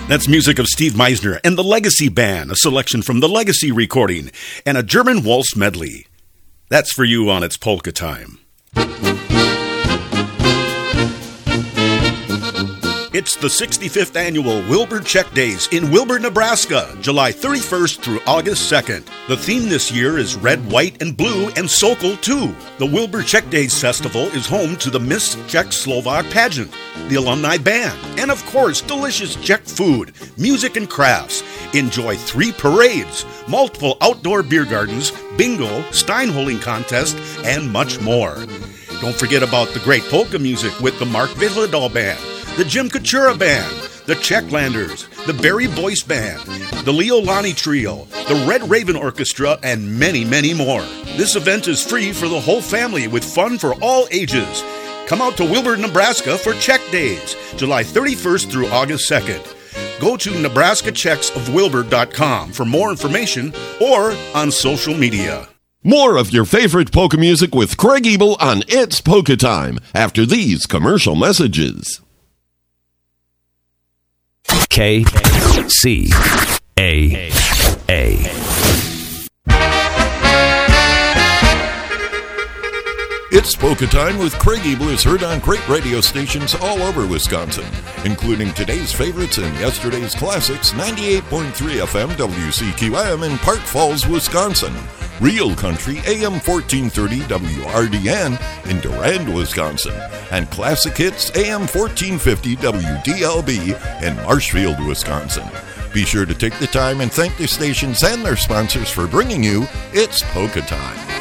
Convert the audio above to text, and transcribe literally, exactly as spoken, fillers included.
That's music of Steve Meisner and the Legacy Band, a selection from the Legacy recording, and a German waltz medley. That's for you on It's Polka Time. It's the sixty-fifth annual Wilbur Czech Days in Wilbur, Nebraska, July thirty-first through August second. The theme this year is Red, White, and Blue, and Sokol, too. The Wilbur Czech Days Festival is home to the Miss Czech-Slovak pageant, the alumni band, and of course, delicious Czech food, music, and crafts. Enjoy three parades, multiple outdoor beer gardens, bingo, Steinholing contest, and much more. Don't forget about the great polka music with the Mark Vidladal Band, the Jim Kachura Band, the Czechlanders, the Barry Boyce Band, the Leo Lani Trio, the Red Raven Orchestra, and many, many more. This event is free for the whole family with fun for all ages. Come out to Wilbur, Nebraska for Czech Days, July thirty-first through August second. Go to Nebraska Czechs of Wilbur dot com for more information or on social media. More of your favorite polka music with Craig Ebel on It's Polka Time after these commercial messages. K C A A. It's Polka Time with Craig Ebel is heard on great radio stations all over Wisconsin, including today's favorites and yesterday's classics, ninety-eight point three F M W C Q M in Park Falls, Wisconsin, Real Country A M fourteen thirty W R D N in Durand, Wisconsin, and Classic Hits A M fourteen fifty W D L B in Marshfield, Wisconsin. Be sure to take the time and thank the stations and their sponsors for bringing you It's Polka Time.